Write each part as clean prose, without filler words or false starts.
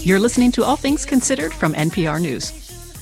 You're listening to All Things Considered from NPR News.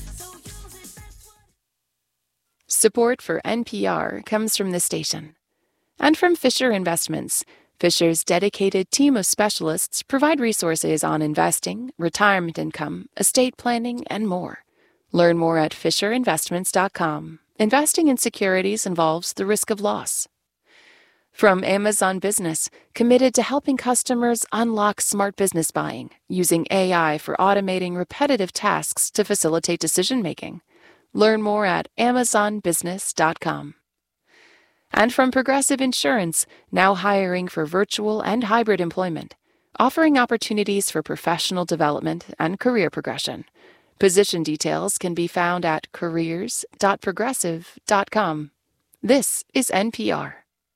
Support for NPR comes from this station and from Fisher Investments. Fisher's dedicated team of specialists provide resources on investing, retirement income, estate planning, and more. Learn more at FisherInvestments.com. Investing in securities involves the risk of loss. From Amazon Business, committed to helping customers unlock smart business buying using AI for automating repetitive tasks to facilitate decision-making. Learn more at AmazonBusiness.com. And from Progressive Insurance, now hiring for virtual and hybrid employment, offering opportunities for professional development and career progression. Position details can be found at careers.progressive.com. This is NPR.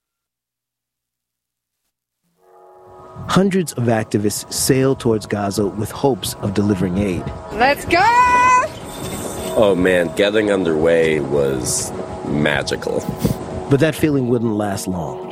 Hundreds of activists sailed towards Gaza with hopes of delivering aid. Let's go! Oh man, getting underway was magical. But that feeling wouldn't last long.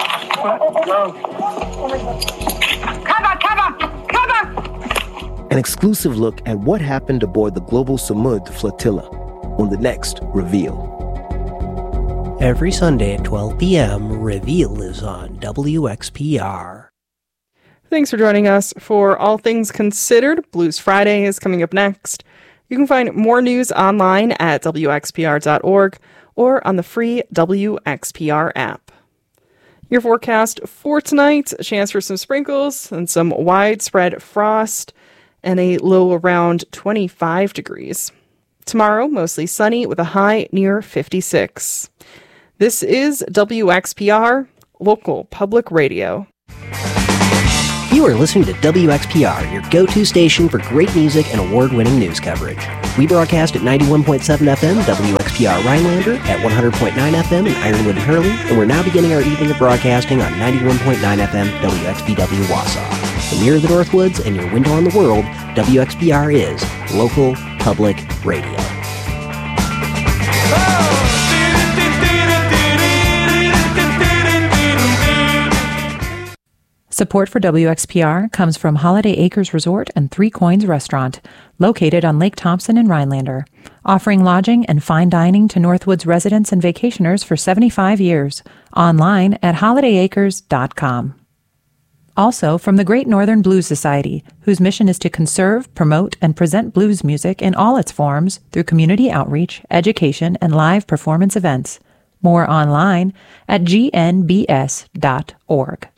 Cover! An exclusive look at what happened aboard the Global Samud flotilla on the next Reveal. Every Sunday at 12 p.m., Reveal is on WXPR. Thanks for joining us for All Things Considered. Blues Friday is coming up next. You can find more news online at WXPR.org or on the free WXPR app. Your forecast for tonight, a chance for some sprinkles and some widespread frost and a low around 25 degrees. Tomorrow, mostly sunny with a high near 56. This is WXPR, local public radio. You are listening to WXPR, your go-to station for great music and award-winning news coverage. We broadcast at 91.7 FM, WXPR Rhinelander, at 100.9 FM in Ironwood and Hurley, and we're now beginning our evening of broadcasting on 91.9 FM, WXPW Wausau. The mirror of the Northwoods and your window on the world, WXPR is local public radio. Support for WXPR comes from Holiday Acres Resort and Three Coins Restaurant, located on Lake Thompson in Rhinelander, offering lodging and fine dining to Northwoods residents and vacationers for 75 years. Online at holidayacres.com. Also from the Great Northern Blues Society, whose mission is to conserve, promote, and present blues music in all its forms through community outreach, education, and live performance events. More online at gnbs.org.